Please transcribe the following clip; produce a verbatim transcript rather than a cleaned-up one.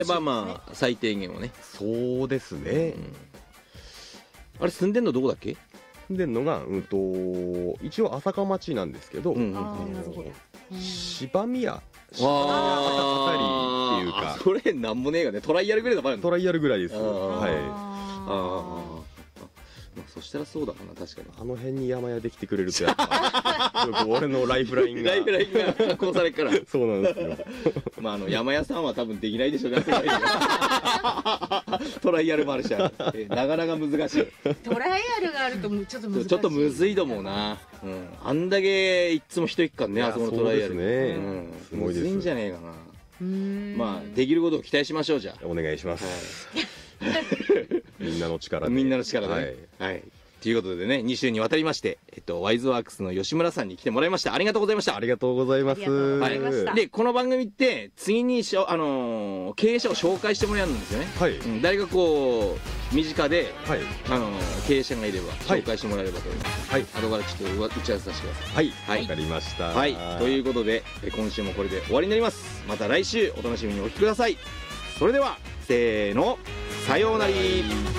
ばまあ最低限はね。 そうですね、 うん、あれ住んでんのどこだっけ？ 住んでんのが、うんと一応朝霞町なんですけど、 うんうんうん、 あーなるほど。 芝宮芝あ宮あたりっていうか、 あそれなんもねえがね、トライアルぐらいの場合トライアルぐらいです。 あーはい。 あああ、まあ、そしたらそうだかな、確かに。 あの辺に山屋できてくれるとやっぱ俺のライフラインがライフラインが確保されるからそうなんですよ。 まああの山屋さんは多分できないでしょうねトライアルマルシャ、えなかなか難しい。 ートライアルがあるとちょっと難しい。 ちょっとむずいと思うな、うん、あんだけいつも一息間ね、 いやあそこのトライアルそうですねうん、 すごいですむずいんじゃねえかな。 うーんまあできることを期待しましょう。じゃお願いします、 あ、 みんなの力ではい、みんなの力ではいね、はいということでね、に週にわたりまして、えっと、ワイズワークスの吉村さんに来てもらいました。ありがとうございました。 ありがとうございます。 ありがとうございましたで、この番組って次にしょ、あのー経営者を紹介してもらえるんですよね。 はい、 うん、誰がこう身近で、 はい、 あのー経営者がいればはい紹介してもらえればと思います。 はい、 後からちょっと打ち合わせさせてください。 はい、 はいわかりました。 はい、ということでえ今週もこれで終わりになります。また来週お楽しみにお聞きください。それではせーの、さようなら。